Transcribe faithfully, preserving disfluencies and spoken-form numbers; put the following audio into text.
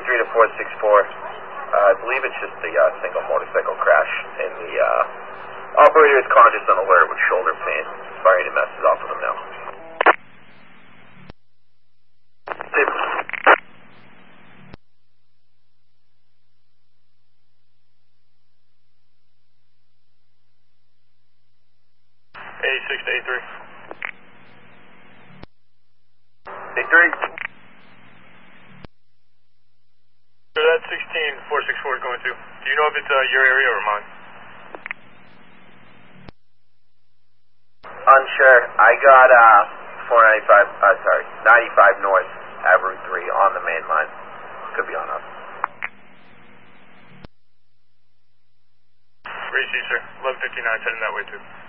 three to four six four. Uh, I believe it's just the uh, single motorcycle crash, and the uh, operator is conscious on alert with shoulder pain. Firing any messages off of him now. eighty-six to eighty-three. eighty-three. So that's sixteen four six four is going to. Do you know if it's uh, your area or mine? Unsure. I got uh, four ninety-five, uh, sorry, ninety-five north at Route three on the main line. Could be on us. Receive, sir. eleven fifty-nine, heading that way too.